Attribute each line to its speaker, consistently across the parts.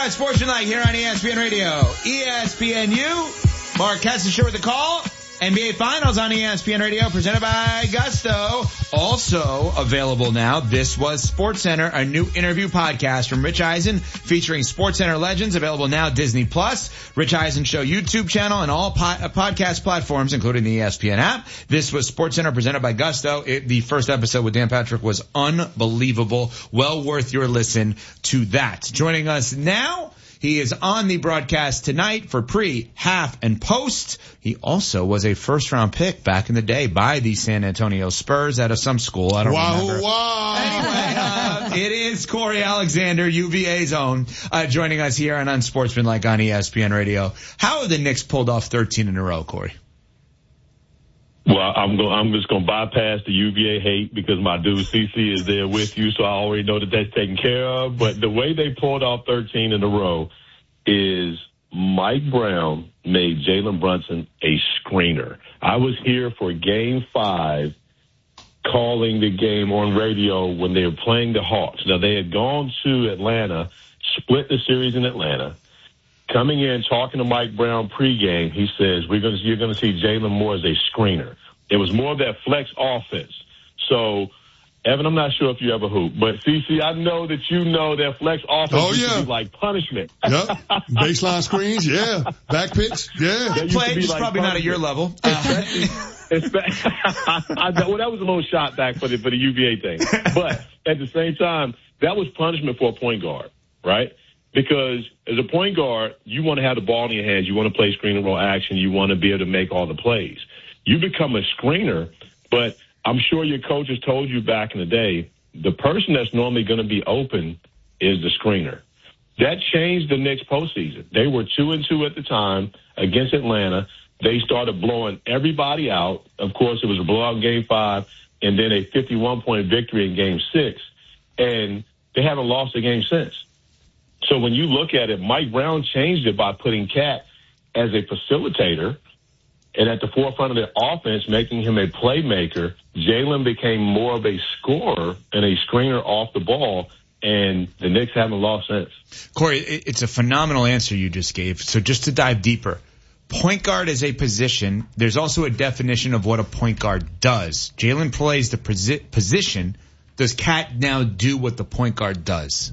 Speaker 1: right, Sports Tonight here on ESPN Radio. ESPNU. Mark Kesselshire with the call. NBA Finals on ESPN Radio presented by Gusto. Also available now, This Was SportsCenter, a new interview podcast from Rich Eisen featuring SportsCenter legends, available now Disney Plus, Rich Eisen Show YouTube channel, and all podcast platforms, including the ESPN app. This Was SportsCenter presented by Gusto. The first episode with Dan Patrick was unbelievable. Well worth your listen to that. Joining us now, he is on the broadcast tonight for pre, half, and post. He also was a first-round pick back in the day by the San Antonio Spurs out of some school. I don't remember. Anyway, it is Corey Alexander, UVA's own, joining us here on Unsportsmanlike on ESPN Radio. How have the Knicks pulled off 13 in a row, Corey?
Speaker 2: Well, I'm just going to bypass the UVA hate because my dude CC is there with you, so I already know that that's taken care of. But the way they pulled off 13 in a row is Mike Brown made Jalen Brunson a screener. I was here for Game 5 calling the game on radio when they were playing the Hawks. Now, they had gone to Atlanta, split the series in Atlanta. Coming in, talking to Mike Brown pregame, he says, you're going to see Jalen Moore as a screener. It was more of that flex offense. So, Evan, I'm not sure if you ever hoop, but CC, I know that you know that flex offense used to be like punishment.
Speaker 3: Yep. Baseline screens, yeah. Back picks, yeah.
Speaker 1: I played, just like probably not at your level.
Speaker 2: Well, that was a little shot back for the UVA thing. But at the same time, that was punishment for a point guard, right? Because as a point guard, you want to have the ball in your hands. You want to play screen and roll action. You want to be able to make all the plays. You become a screener, but I'm sure your coaches told you back in the day, the person that's normally going to be open is the screener. That changed the Knicks postseason. They were 2-2 at the time against Atlanta. They started blowing everybody out. Of course, it was a blowout in Game 5 and then a 51-point victory in Game 6. And they haven't lost a game since. So when you look at it, Mike Brown changed it by putting Cat as a facilitator and at the forefront of the offense, making him a playmaker. Jalen became more of a scorer and a screener off the ball, and the Knicks haven't lost since.
Speaker 1: Corey, it's a phenomenal answer you just gave. So just to dive deeper, point guard is a position. There's also a definition of what a point guard does. Jalen plays the position. Does Cat now do what the point guard does?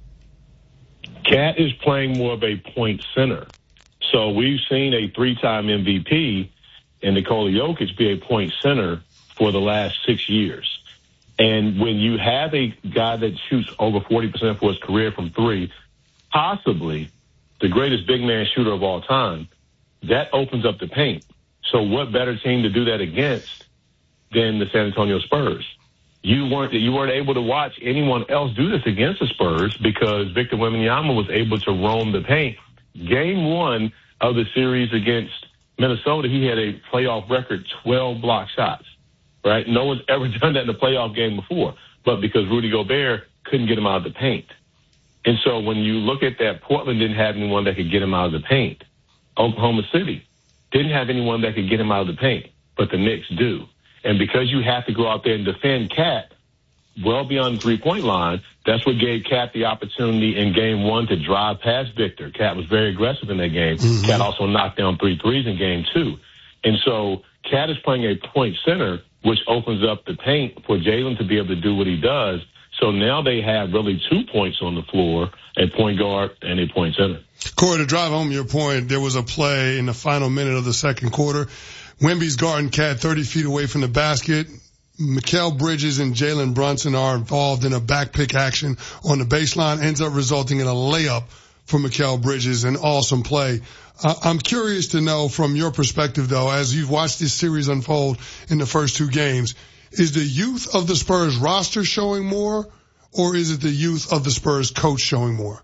Speaker 2: Cat is playing more of a point center. So we've seen a 3-time MVP in Nikola Jokic be a point center for the last 6 years. And when you have a guy that shoots over 40% for his career from 3, possibly the greatest big man shooter of all time, that opens up the paint. So what better team to do that against than the San Antonio Spurs? You weren't able to watch anyone else do this against the Spurs because Victor Wembanyama was able to roam the paint. Game 1 of the series against Minnesota, he had a playoff record 12 block shots, right? No one's ever done that in a playoff game before, but because Rudy Gobert couldn't get him out of the paint. And so when you look at that, Portland didn't have anyone that could get him out of the paint. Oklahoma City didn't have anyone that could get him out of the paint, but the Knicks do. And because you have to go out there and defend Cat well beyond the three-point line, that's what gave Cat the opportunity in Game 1 to drive past Victor. Cat was very aggressive in that game. Mm-hmm. Cat also knocked down 3 threes in Game 2. And so Cat is playing a point center, which opens up the paint for Jalen to be able to do what he does. So now they have really 2 points on the floor, a point guard and a point center.
Speaker 3: Corey, to drive home your point, there was a play in the final minute of the second quarter. Wemby's guarding Cat 30 feet away from the basket. Mikal Bridges and Jalen Brunson are involved in a back pick action on the baseline, ends up resulting in a layup for Mikal Bridges, an awesome play. I'm curious to know from your perspective, though, as you've watched this series unfold in the first 2 games, is the youth of the Spurs roster showing more, or is it the youth of the Spurs coach showing more?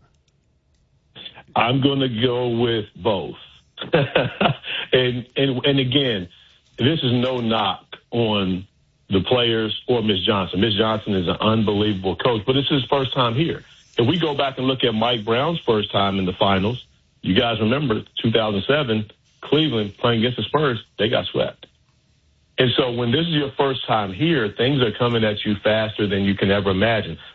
Speaker 2: I'm going to go with both. And again, this is no knock on the players or Miss Johnson. Miss Johnson is an unbelievable coach, but it's his first time here. If we go back and look at Mike Brown's first time in the finals, you guys remember 2007, Cleveland playing against the Spurs, they got swept. And so when this is your first time here, things are coming at you faster than you can ever imagine.